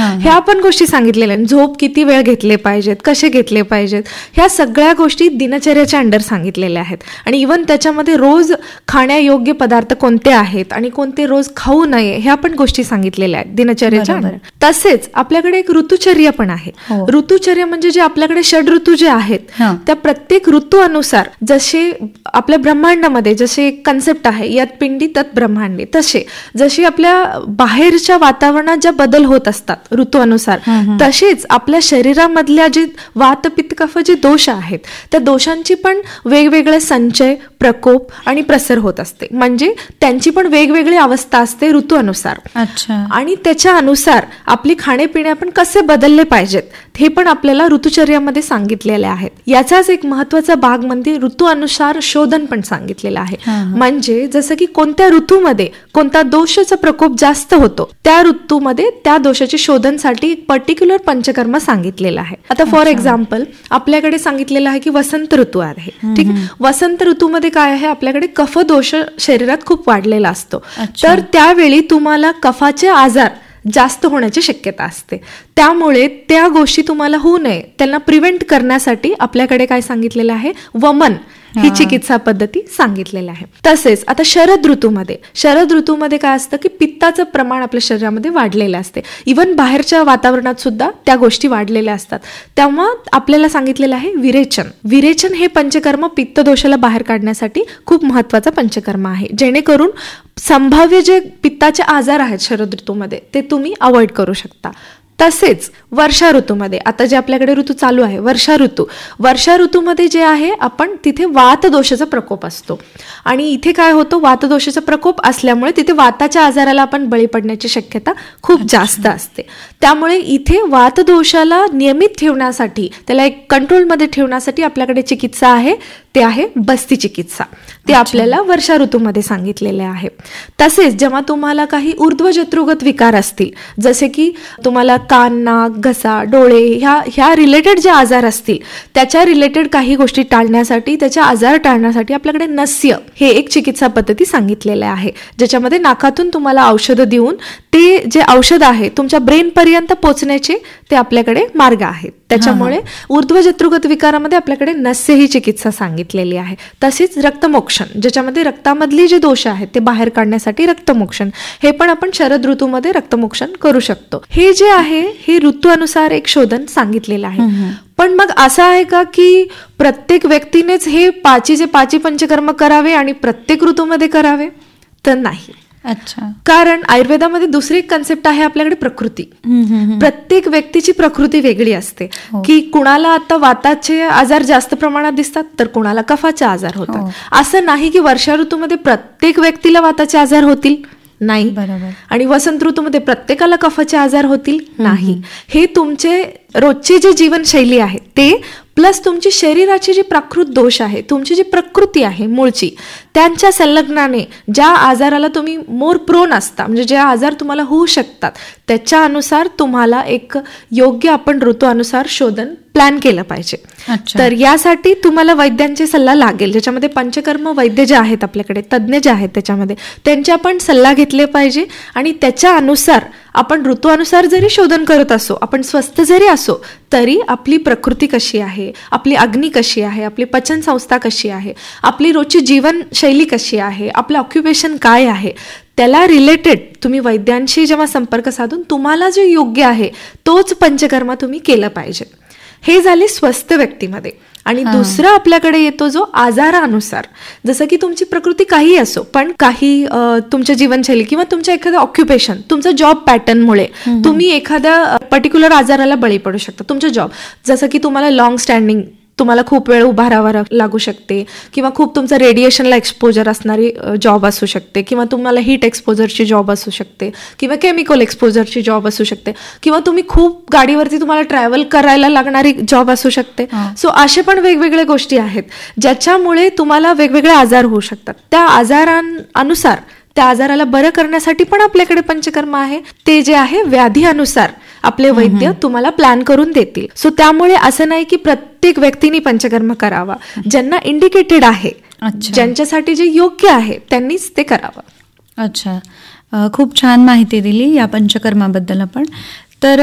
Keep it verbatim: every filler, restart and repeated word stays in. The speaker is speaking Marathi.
ह्या पण गोष्टी सांगितलेल्या आहेत. झोप किती वेळ घेतले पाहिजेत, कसे घेतले पाहिजेत, ह्या सगळ्या गोष्टी दिनचर्याच्या अंडर सांगितलेल्या आहेत. आणि इव्हन त्याच्यामध्ये रोज खाण्यायोग्य पदार्थ कोणते आहेत आणि कोणते रोज खाऊ नये ह्या पण गोष्टी सांगितलेल्या आहेत दिनचर्याच्या अंडर. तसेच आपल्याकडे एक ऋतुचर्या पण आहे. ऋतुचर्या म्हणजे जे आपल्याकडे षड ऋतू जे आहेत त्या प्रत्येक ऋतू अनुसार, जसे आपल्या ब्रह्मांडामध्ये जसे कन्सेप्ट आहे यत पिंडी तत् ब्रह्मांडी, तसे जशी आपल्या बाहेरच्या वातावरणात ज्या बदल होत असतात ऋतूनुसार, तसेच आपल्या शरीरामधल्या जे वात पित्त कफ जे दोष आहेत त्या दोषांची पण वेगवेगळे संचय, प्रकोप आणि प्रसर होत असते. म्हणजे त्यांची पण वेगवेगळी अवस्था असते ऋतू अनुसार. आणि त्याच्या अनुसार आपली खाणेपिणे आपण कसे बदलले पाहिजेत हे पण आपल्याला ऋतुचर्यामध्ये सांगितलेले आहेत. याचाच एक महत्वाचा भाग म्हणजे ऋतू अनुसार शोधन पण सांगितलेलं आहे. म्हणजे जसं की कोणत्या ऋतूमध्ये कोणता दोषाचा प्रकोप जास्त होतो त्या ऋतूमध्ये त्या दोषाच्या शोधनसाठी एक पर्टिक्युलर पंचकर्म सांगितलेलं आहे. आता फॉर एक्झाम्पल आपल्याकडे सांगितलेलं आहे की वसंत ऋतू आहे. ठीक, वसंत ऋतूमध्ये काय आहे, आपल्याकडे कफ दोष शरीरात खूप वाढलेला असतो. तर त्यावेळी तुम्हाला कफाचे आजार जास्त होण्याची शक्यता असते. त्यामुळे त्या गोष्टी तुम्हाला होऊ नये त्यांना प्रिव्हेंट करण्यासाठी आपल्याकडे काय सांगितलेलं आहे, वमन ही चिकित्सा पद्धती सांगितलेल्या आहे. तसेच आता शरद ऋतूमध्ये शरद ऋतूमध्ये काय असतं की पित्ताचं प्रमाण आपल्या शरीरामध्ये वाढलेलं असते. इव्हन बाहेरच्या वातावरणात सुद्धा त्या गोष्टी वाढलेल्या असतात. तेव्हा आपल्याला सांगितलेलं आहे विरेचन. विरेचन हे पंचकर्म पित्त दोषाला बाहेर काढण्यासाठी खूप महत्वाचा पंचकर्म आहे, जेणेकरून संभाव्य जे पित्ताचे आजार आहेत शरद ऋतूमध्ये ते तुम्ही अवॉइड करू शकता. तसेच वर्षा ऋतूमध्ये, आता जे आपल्याकडे ऋतू चालू आहे वर्षा ऋतू, वर्षा ऋतूमध्ये जे आहे आपण तिथे वात दोषाचा प्रकोप असतो. आणि इथे काय होतं, वात दोषाचा प्रकोप असल्यामुळे तिथे वाताच्या आजाराला आपण बळी पडण्याची शक्यता खूप जास्त असते. त्यामुळे इथे वात दोषाला नियमित ठेवण्यासाठी, त्याला एक कंट्रोलमध्ये ठेवण्यासाठी आपल्याकडे चिकित्सा आहे, ते आहे बस्ती चिकित्सा. ते आपल्याला वर्षा ऋतूमध्ये सांगितलेले आहे. तसेच जेव्हा तुम्हाला काही ऊर्ध्वजत्रुगत विकार असतील, जसे की तुम्हाला कान, नाक, घसा, डोळे ह्या ह्या रिलेटेड जे आजार असतील त्याच्या रिलेटेड काही गोष्टी टाळण्यासाठी, त्याचे आजार टाळण्यासाठी आपल्याकडे नस्य हे एक चिकित्सा पद्धती सांगितलेली आहे, ज्याच्यामध्ये नाकातून तुम्हाला औषधं देऊन ते जे औषध आहे तुमच्या ब्रेन पर्यंत पोहोचण्याचे ते आपल्याकडे मार्ग आहेत. त्याच्यामुळे ऊर्ध्वजत्रुगत विकारामध्ये आपल्याकडे नस्य ही चिकित्सा सांगितलेली आहे. तसेच रक्तमोक्षण, ज्याच्यामध्ये रक्तामधले जे दोष आहेत ते बाहेर काढण्यासाठी रक्तमोक्षण, हे पण आपण शरद ऋतूमध्ये रक्तमोक्षण करू शकतो. हे जे आहे हे ऋतू अनुसार एक शोधन सांगितलेलं आहे. पण मग असं आहे का की प्रत्येक व्यक्तीनेच हे पाचीचे पाची पंचकर्म करावे आणि प्रत्येक ऋतूमध्ये करावे? तर नाही. अच्छा. कारण आयुर्वेदामध्ये दुसरी एक कन्सेप्ट आहे आपल्याकडे प्रकृती. प्रत्येक व्यक्तीची प्रकृती वेगळी असते. की कुणाला आता वाताचे आजार जास्त प्रमाणात दिसतात तर कुणाला कफाचे आजार होतात. असं नाही की वर्षा ऋतूमध्ये प्रत्येक व्यक्तीला वाताचे आजार होतील, नाही. आणि वसंत ऋतूमध्ये प्रत्येकाला कफाचे आजार होतील, नाही. हे तुमचे रोजची जी जीवनशैली आहे ते प्लस तुमची शरीराची जी प्राकृत दोष आहे, तुमची जी प्रकृती आहे मूळची, त्यांच्या संलग्नाने ज्या आजाराला तुम्ही मोर प्रोन असता, म्हणजे जे आजार तुम्हाला होऊ शकतात त्याच्या अनुसार तुम्हाला एक योग्य आपण ऋतू अनुसार शोधन प्लॅन केलं पाहिजे. तर यासाठी तुम्हाला वैद्यांचे सल्ला लागेल, ज्याच्यामध्ये पंचकर्म वैद्य जे आहेत आपल्याकडे, तज्ज्ञ जे आहेत त्याच्यामध्ये, त्यांचे आपण सल्ला घेतले पाहिजे. आणि त्याच्या अनुसार आपण ऋतूनुसार जरी शोधन करत असो, आपण स्वस्थ जरी असो, तरी आपली प्रकृती कशी आहे, आपली अग्नी कशी आहे, आपली पचन संस्था कशी आहे, आपली रोजची जीवनशैली कशी आहे, आपलं ऑक्युपेशन काय आहे, त्याला रिलेटेड तुम्ही वैद्यांशी जेव्हा संपर्क साधून तुम्हाला जे योग्य आहे तोच पंचकर्म तुम्ही केलं पाहिजे. हे झाले स्वस्थ व्यक्तीमध्ये. आणि दुसरं आपल्याकडे येतो जो आजारानुसार, जसं की तुमची प्रकृती काही असो, पण काही तुमच्या जीवनशैली किंवा तुमच्या एखादं ऑक्युपेशन, तुमचा जॉब पॅटर्नमुळे तुम्ही एखाद्या पर्टिक्युलर आजाराला बळी पडू शकता. तुमचा जॉब, जसं की तुम्हाला लॉंग स्टँडिंग, तुम्हाला खूप वेळ उभा राहावं लागू शकते, किंवा खूप तुमचं रेडिएशनला एक्सपोजर असणारी जॉब असू शकते, किंवा तुम्हाला हीट एक्सपोजरची जॉब असू शकते, किंवा केमिकल एक्सपोजरची जॉब असू शकते, किंवा तुम्ही खूप गाडीवरती तुम्हाला ट्रॅव्हल करायला लागणारी जॉब असू शकते. सो असे पण वेगवेगळ्या गोष्टी आहेत ज्याच्यामुळे तुम्हाला वेगवेगळे आजार होऊ शकतात. त्या आजारांनुसार त्या आजाराला बरं करण्यासाठी पण आपल्याकडे पंचकर्म आहे. ते जे आहे व्याधी अनुसार आपले वैद्य तुम्हाला प्लॅन करून देतील. सो त्यामुळे असं नाही की प्रत्येक व्यक्तीने पंचकर्म करावा. ज्यांना इंडिकेटेड आहे, ज्यांच्यासाठी जे योग्य आहे त्यांनीच ते करावं. अच्छा, खूप छान माहिती दिली या पंचकर्माबद्दल आपण.